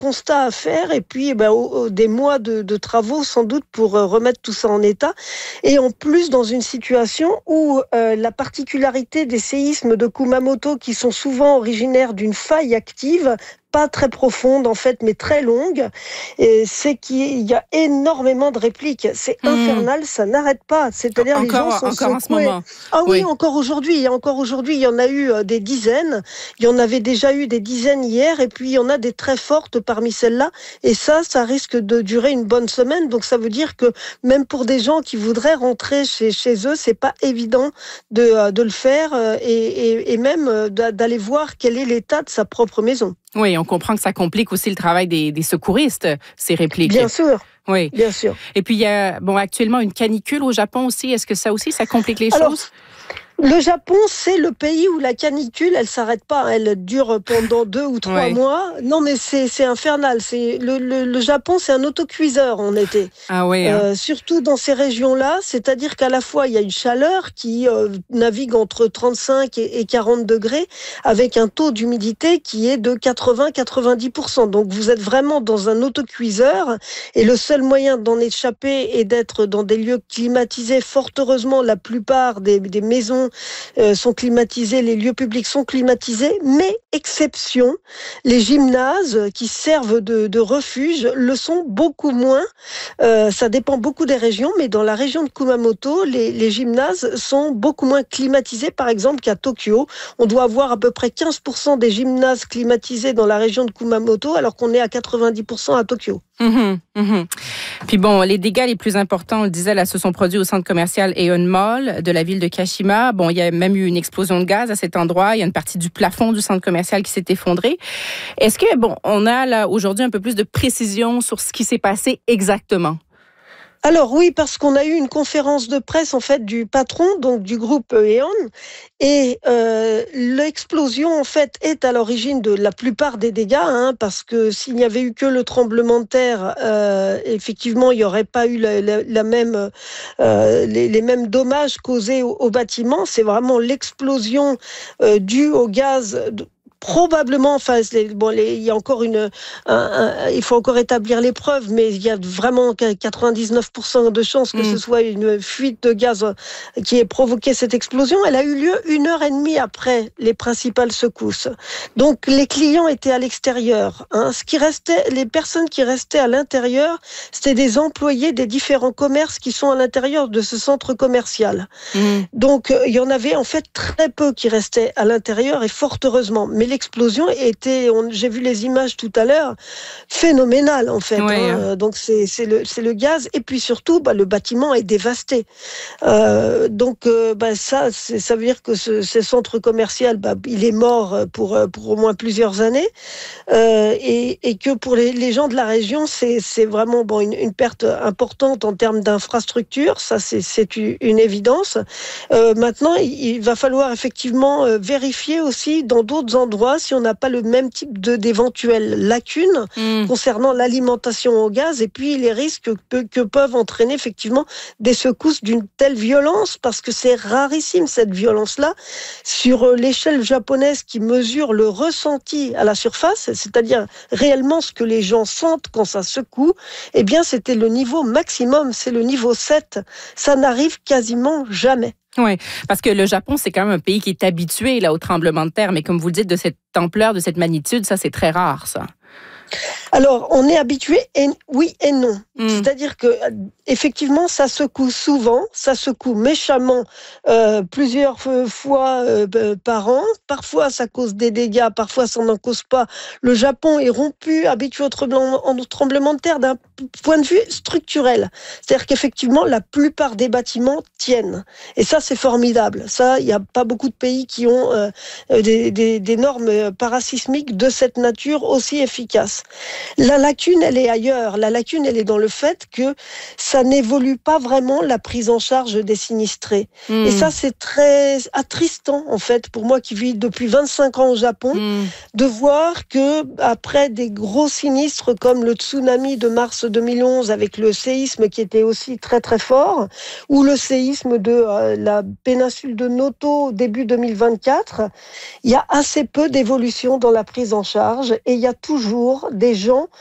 constat à faire et puis des mois de travaux sans doute pour remettre tout ça en état. Et en plus, dans une situation où la particularité des séismes de Kumamoto, qui sont souvent originaires d'une faille active, pas très profonde en fait, mais très longue, et c'est qu'il y a énormément de répliques. C'est infernal, ça n'arrête pas. C'est-à-dire les gens sont encore en ce moment. Ah oui, encore aujourd'hui. Il y en a eu des dizaines. Il y en avait déjà eu des dizaines hier, et puis il y en a des très fortes parmi celles-là. Et ça risque de durer une bonne semaine. Donc ça veut dire que même pour des gens qui voudraient rentrer chez eux, c'est pas évident de le faire et même d'aller voir quel est l'état de sa propre maison. Oui, on comprend que ça complique aussi le travail des secouristes, ces répliques. Bien sûr. Oui. Bien sûr. Et puis, il y a actuellement une canicule au Japon aussi. Est-ce que ça aussi, ça complique les choses? Le Japon, c'est le pays où la canicule, elle s'arrête pas. Elle dure pendant 2 ou 3 mois. Non, mais c'est infernal. Le Japon, c'est un autocuiseur en été. Ah oui. Surtout dans ces régions-là. C'est-à-dire qu'à la fois, il y a une chaleur qui navigue entre 35 et 40 degrés avec un taux d'humidité qui est de 80-90%. Donc, vous êtes vraiment dans un autocuiseur et le seul moyen d'en échapper est d'être dans des lieux climatisés. Fort heureusement, la plupart des maisons sont climatisés, les lieux publics sont climatisés, mais exception, les gymnases qui servent de refuge le sont beaucoup moins. Ça dépend beaucoup des régions, mais dans la région de Kumamoto, les gymnases sont beaucoup moins climatisés, par exemple, qu'à Tokyo. On doit avoir à peu près 15% des gymnases climatisés dans la région de Kumamoto, alors qu'on est à 90% à Tokyo. Puis bon, les dégâts les plus importants, on le disait, là, se sont produits au centre commercial Aeon Mall de la ville de Kashima. Bon, il y a même eu une explosion de gaz à cet endroit. Il y a une partie du plafond du centre commercial qui s'est effondrée. Est-ce que, on a là aujourd'hui un peu plus de précision sur ce qui s'est passé exactement? Alors oui, parce qu'on a eu une conférence de presse en fait du patron donc du groupe Aeon et l'explosion en fait est à l'origine de la plupart des dégâts parce que s'il n'y avait eu que le tremblement de terre, effectivement il n'y aurait pas eu la même les mêmes dommages causés au bâtiment. C'est vraiment l'explosion due au gaz. Probablement, il y a encore il faut encore établir les preuves, mais il y a vraiment 99% de chances que ce soit une fuite de gaz qui ait provoqué cette explosion. Elle a eu lieu 1h30 après les principales secousses. Donc, les clients étaient à l'extérieur. Les personnes qui restaient à l'intérieur, c'était des employés des différents commerces qui sont à l'intérieur de ce centre commercial. Donc, il y en avait en fait très peu qui restaient à l'intérieur et fort heureusement. Mais l'explosion était, j'ai vu les images tout à l'heure, phénoménale en fait. Donc c'est le gaz et puis surtout le bâtiment est dévasté. Ça veut dire que ce centre commercial, il est mort pour au moins plusieurs années et que pour les gens de la région, c'est vraiment une perte importante en termes d'infrastructure. Ça c'est une évidence. Maintenant, il va falloir effectivement vérifier aussi dans d'autres endroits si on n'a pas le même type d'éventuelles lacunes concernant l'alimentation au gaz et puis les risques que peuvent entraîner effectivement des secousses d'une telle violence, parce que c'est rarissime cette violence-là. Sur l'échelle japonaise qui mesure le ressenti à la surface, c'est-à-dire réellement ce que les gens sentent quand ça secoue, eh bien c'était le niveau maximum, c'est le niveau 7. Ça n'arrive quasiment jamais. Oui, parce que le Japon, c'est quand même un pays qui est habitué au tremblement de terre, mais comme vous le dites, de cette ampleur, de cette magnitude, ça, c'est très rare, ça. Alors, on est habitué, oui et non. C'est-à-dire que effectivement, ça secoue souvent, ça secoue méchamment plusieurs fois par an. Parfois, ça cause des dégâts, parfois, ça n'en cause pas. Le Japon est habitué au tremblement de terre d'un point de vue structurel. C'est-à-dire qu'effectivement, la plupart des bâtiments tiennent. Et ça, c'est formidable. Ça, il n'y a pas beaucoup de pays qui ont des normes parasismiques de cette nature aussi efficaces. La lacune, elle est ailleurs. La lacune, elle est dans le fait que ça n'évolue pas vraiment la prise en charge des sinistrés. Et ça, c'est très attristant, en fait, pour moi qui vis depuis 25 ans au Japon, de voir que après des gros sinistres comme le tsunami de mars 2011 avec le séisme qui était aussi très très fort, ou le séisme de la péninsule de Noto début 2024, il y a assez peu d'évolution dans la prise en charge et il y a toujours des gens gens